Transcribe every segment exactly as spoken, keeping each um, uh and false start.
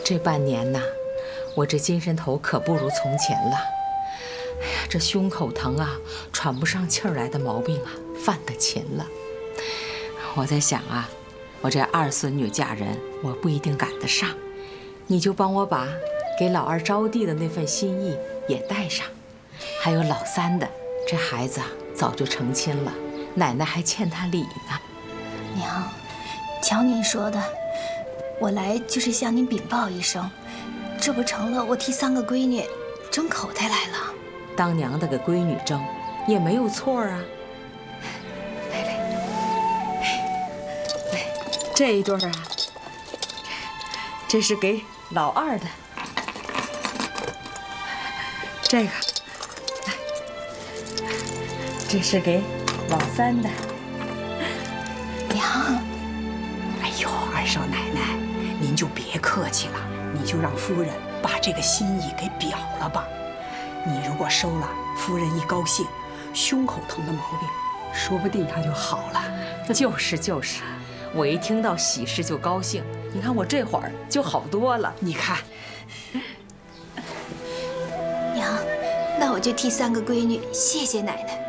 这半年呐，我这精神头可不如从前了。哎呀，这胸口疼啊，喘不上气儿来的毛病啊，犯得勤了。我在想啊，我这二孙女嫁人，我不一定赶得上，你就帮我把给老二招娣的那份心意也带上。还有老三的，这孩子啊早就成亲了，奶奶还欠他礼呢。 娘，瞧您说的，我来就是向您禀报一声，这不成了我替三个闺女争口袋来了。 当娘的给闺女争也没有错啊。来来，来，这一对啊，这是给老二的，这个，来，这是给老三的。 娘， 哎呦，二少奶奶，您就别客气了，你就让夫人把这个心意给表了吧。你如果收了，夫人一高兴，胸口疼的毛病，说不定她就好了。 就是就是，我一听到喜事就高兴。你看我这会儿就好多了。 你看， 娘，那我就替三个闺女谢谢奶奶。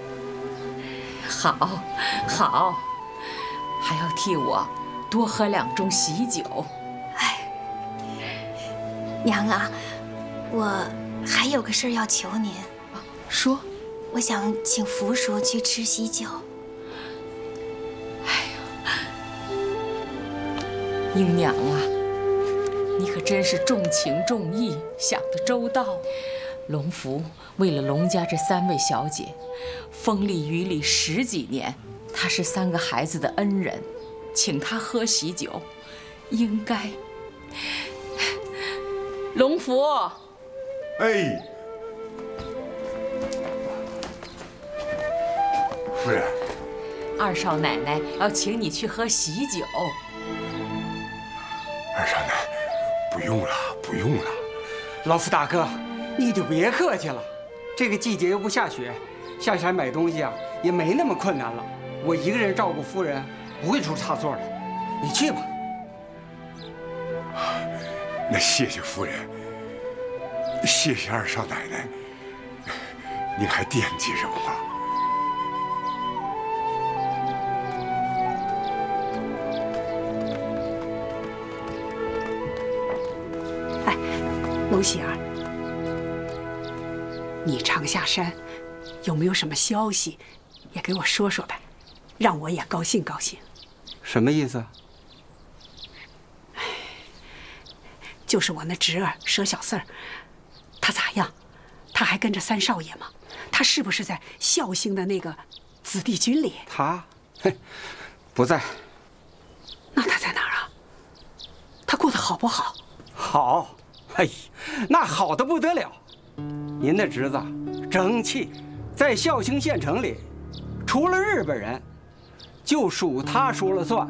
好，好，还要替我多喝两盅喜酒。 哎，娘啊，我还有个事儿要求您。 说， 我想请福叔去吃喜酒。 哎呀，英娘啊，你可真是重情重义，想得周到。龙福为了龙家这三位小姐，风里雨里十几年，他是三个孩子的恩人，请他喝喜酒，应该。龙福， 哎，夫人， 二少奶奶要请你去喝喜酒。 二少奶，不用了，不用了。 老夫大哥，你就别客气了。这个季节又不下雪，下山买东西啊也没那么困难了。我一个人照顾夫人，不会出差错的。你去吧。 那谢谢夫人，谢谢二少奶奶，您还惦记着我。 哎，龙喜儿，你常下山，有没有什么消息，也给我说说呗，让我也高兴高兴。 什么意思？ 就是我那侄儿佘小四儿，他咋样？他还跟着三少爷吗？他是不是在孝兴的那个子弟军里？ 他，哼，不在。 那他在哪儿啊？他过得好不好？ 好，哎呀，那好的不得了。您的侄子争气，在孝兴县城里，除了日本人，就属他说了算。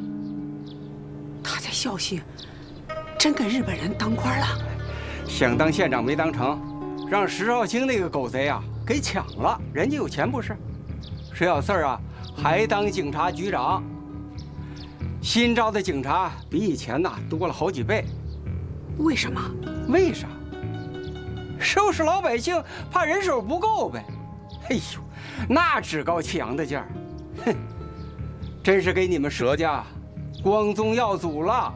他在孝兴真跟日本人当官了？ 想当县长没当成，让石少卿那个狗贼啊给抢了。人家有钱不是？石小四儿啊还当警察局长。新招的警察比以前呐多了好几倍。 为什么？ 为啥？收拾老百姓怕人手不够呗。哎呦，那趾高气扬的劲儿，哼，真是给你们佘家光宗耀祖了。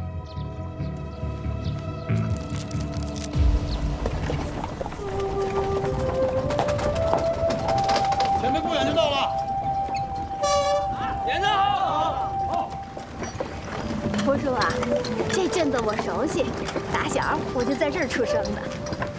前面不远就到了。连长好。好。 福叔啊，这镇子我熟悉，打小我就在这儿出生的。